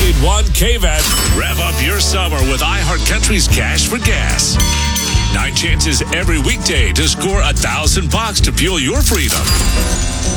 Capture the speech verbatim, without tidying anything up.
ninety-eight point one K V A T. Rev up your summer with iHeartCountry's Cash for Gas. Nine chances every weekday to score a thousand bucks to fuel your freedom.